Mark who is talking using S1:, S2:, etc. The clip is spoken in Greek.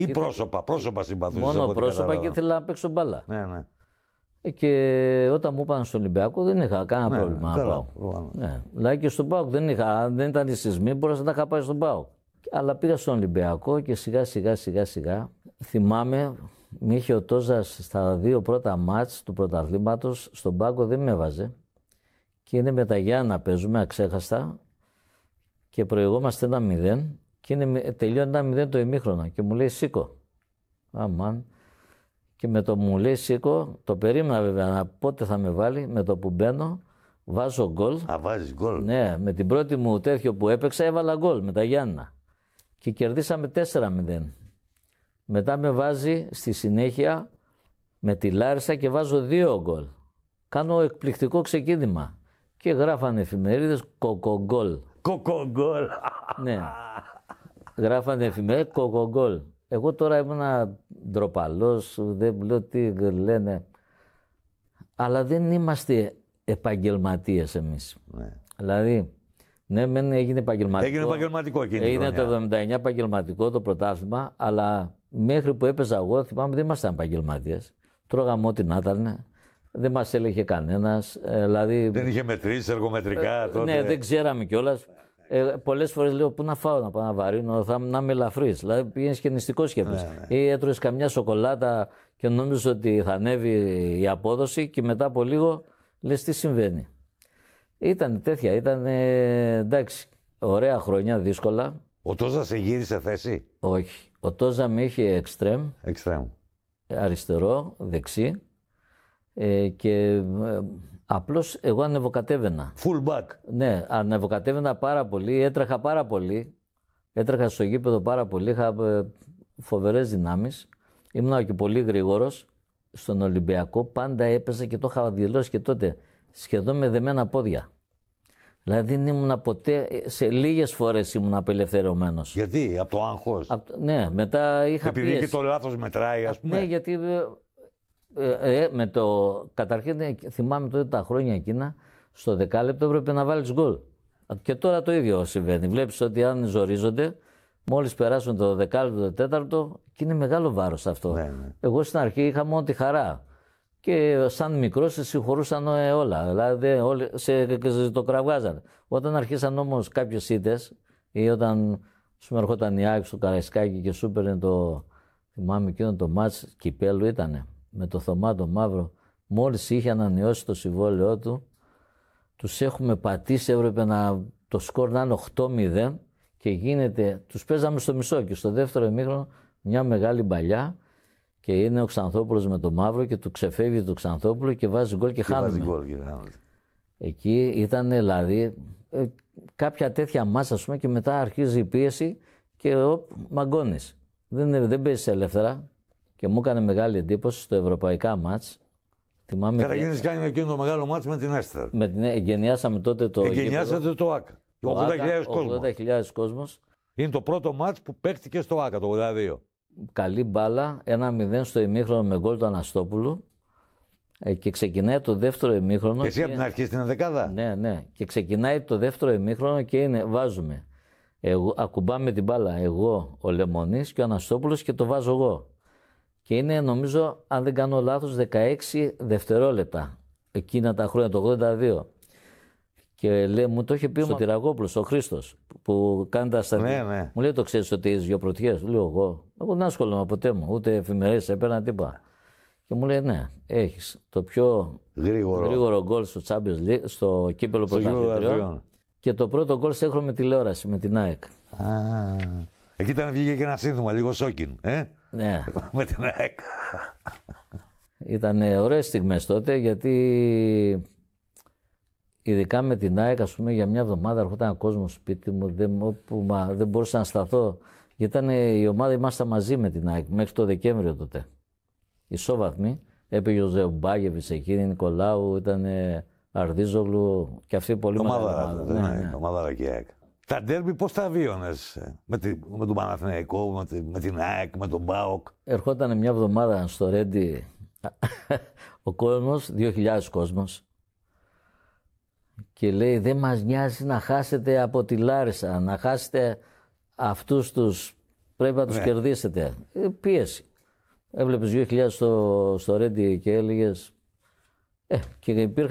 S1: Ή πρόσωπα συμπαθούσες?
S2: Μόνο πρόσωπα και ήθελα να παίξω μπάλα.
S1: Ναι, ναι.
S2: Και όταν μου είπαν στον Ολυμπιακό δεν είχα κανένα πρόβλημα να πάω. Ναι. Δηλαδή και στον ΠΑΟΚ δεν είχα. Αν δεν ήταν οι σεισμοί, μπορούσα να τα είχα πάει στον ΠΑΟΚ. Αλλά πήγα στον Ολυμπιακό και σιγά σιγά θυμάμαι, με είχε ο Τόζας στα 2 πρώτα μάτς του πρωταθλήματος, στον πάγκο δεν με έβαζε. Και είναι με τα Γιάννα παίζουμε αξέχαστα και προηγούμαστε 1-0 και τελειώνει 1-0 το ημίχρονο και μου λέει σήκω. Αμάν. Και με το μου λέει σήκω, το περίμενα βέβαια πότε θα με βάλει, με το που μπαίνω βάζω γκολ.
S1: Βάζεις γκολ.
S2: Ναι, με την πρώτη μου τέτοιο που έπαιξα έβαλα γκολ με τα Γιάννα. Και κερδίσαμε 4-0. Μετά με βάζει στη συνέχεια με τη Λάρισα και βάζω 2 γκολ. Κάνω εκπληκτικό ξεκίνημα. Και γράφανε εφημερίδες κοκογκόλ.
S1: Κοκογκόλ.
S2: Ναι. Γράφανε εφημερίδες κοκογκόλ. Εγώ τώρα ήμουν ντροπαλός, δεν λέω τι λένε. Αλλά δεν είμαστε επαγγελματίες εμείς.
S1: Ναι.
S2: Δηλαδή, ναι, μεν έγινε επαγγελματικό.
S1: Έγινε επαγγελματικό εκείνη.
S2: Έγινε το 79 επαγγελματικό το πρωτάθλημα, αλλά μέχρι που έπαιζα εγώ, θυμάμαι, δεν ήμασταν επαγγελματίες. Τρώγαμε ό,τι να ήταν. Δεν μας έλεγε κανένας. Δηλαδή,
S1: δεν είχε μετρήσει εργομετρικά τότε.
S2: Ναι, δεν ξέραμε κιόλας. Πολλές φορές λέω πού να φάω, να πάω να βαρύνω, να είμαι ελαφρύς. Δηλαδή πήγαινες και νηστικό σκέφτεσαι. Ναι. Ή έτρωες καμιά σοκολάτα και νόμιζες ότι θα ανέβει η απόδοση και μετά από λίγο λες τι συμβαίνει. Ήταν τέτοια, ήταν εντάξει, ωραία χρόνια, δύσκολα.
S1: Ο Τόζα σε γύρισε θέση?
S2: Όχι. Ο Τόζα με είχε εξτρέμ, αριστερό, δεξί και απλώς εγώ ανεβοκατέβαινα.
S1: Full back.
S2: Ναι, ανεβοκατέβαινα πάρα πολύ, έτρεχα πάρα πολύ. Έτρεχα στο γήπεδο πάρα πολύ, είχα φοβερές δυνάμεις. Ήμουν και πολύ γρήγορος. Στον Ολυμπιακό πάντα έπαιζα και το είχα δηλώσει και τότε σχεδόν με δεμένα πόδια. Δηλαδή δεν ήμουν ποτέ, σε λίγες φορές ήμουν απελευθερωμένος.
S1: Γιατί, από το άγχος?
S2: Ναι, μετά είχα
S1: πίεση. Επειδή και το λάθος μετράει, ας πούμε.
S2: Ναι, γιατί καταρχήν θυμάμαι τότε τα χρόνια εκείνα, στο 10 λεπτό έπρεπε να βάλεις γκολ. Και τώρα το ίδιο συμβαίνει. Βλέπεις ότι αν ζορίζονται, μόλις περάσουν το 10 λεπτό, το 4ο, και είναι μεγάλο βάρος αυτό.
S1: Ναι, ναι.
S2: Εγώ στην αρχή είχα μόνο τη χαρά. Και σαν μικρός σε συγχωρούσαν όλα. Δηλαδή όλοι το κραυγάζαν. Όταν αρχίσαν όμως κάποιες ήττες ή όταν σου ερχόταν η ΑΕΚ στο Καραϊσκάκι και σου έπαιρνε το. Θυμάμαι εκείνο το μάτς κυπέλου ήτανε. Με το Θωμά το Μαύρο. Μόλις είχε ανανεώσει το συμβόλαιό του, τους έχουμε πατήσει. Έπρεπε το σκορ να είναι 8-0 και γίνεται. Τους παίζαμε στο μισό και στο δεύτερο ημίχρονο μια μεγάλη παλιά. Και είναι ο Ξανθόπουλος με το Μαύρο και του ξεφεύγει το Ξανθόπουλο και βάζει γκολ και χάνουμε. Εκεί ήταν δηλαδή κάποια τέτοια μάτσα, ας πούμε, και μετά αρχίζει η πίεση και μαγκώνεις. Δεν παίζεις ελεύθερα και μου έκανε μεγάλη εντύπωση στο ευρωπαϊκά μάτς.
S1: Καταρχήν κάνει εκείνο το μεγάλο μάτς με την Έστερ.
S2: Εγγενιάσαμε τότε το.
S1: Εγγενιάσατε το ΆΚΑ.
S2: 80.000 κόσμος.
S1: Είναι το πρώτο μάτς που παίχτηκε στο ΆΚΑ το 82.
S2: Καλή μπάλα, 1-0 στο ημίχρονο με γκολ του Αναστόπουλου και ξεκινάει το δεύτερο ημίχρονο.
S1: Και εσύ από την αρχή στην δεκάδα.
S2: Ναι. Και ξεκινάει το δεύτερο ημίχρονο και βάζουμε. Ακουμπάμε την μπάλα εγώ, ο Λεμονής και ο Αναστόπουλος και το βάζω εγώ. Και είναι νομίζω, αν δεν κάνω λάθος, 16 δευτερόλεπτα εκείνα τα χρόνια, το 82. Και λέει, μου το είχε πει ο Τυραγόπουλος, ο Χρήστος, που κάνει τα στατιστικά.
S1: Ναι.
S2: Μου λέει, το ξέρεις ότι είσαι 2 πρωτιές? Λέω εγώ. Εγώ δεν ασχολούμαι ποτέ μου, ούτε εφημερίδες έπαιρνα τίποτα. Και μου λέει, ναι, έχεις το πιο γρήγορο γκολ στο Champions League, στο κύπελλο πρωταθλητριών. Και το πρώτο γκολ σε έχω με τηλεόραση, με την ΑΕΚ.
S1: Εκεί ήταν βγήκε και ένα σύνθημα, λίγο σόκιν.
S2: Ναι.
S1: Με την ΑΕΚ.
S2: Ήταν ωραίες στιγμές τότε, γιατί ειδικά με την ΑΕΚ, ας πούμε, για μια εβδομάδα έρχονταν κόσμο σπίτι μου, δεν μπορούσα να σταθώ. Γιατί ήταν η ομάδα, ήμασταν μαζί με την ΑΕΚ μέχρι το Δεκέμβριο τότε. Ισόβαθμοι. Έπαιγε ο Ζεουμπάγεβιτς εκείνη, Νικολάου, ήταν Αρδίζογλου και αυτή πολύ μεγάλη ομάδα.
S1: Ομάδα και ΑΕΚ. Τα ντέρμπι πώς τα βίωνες με τον Παναθηναϊκό, με την ΑΕΚ, με τον ΠΑΟΚ?
S2: Ερχόταν μια εβδομάδα στο Ρέντι ο κόσμος, 2.000 κόσμος. Και λέει, δεν μας νοιάζει να χάσετε από τη Λάρισα, να χάσετε αυτούς τους Πρέπει να τους κερδίσετε. Πίεση. Έβλεπες 2.000 στο Ρέντι και έλεγες. Και υπήρχαν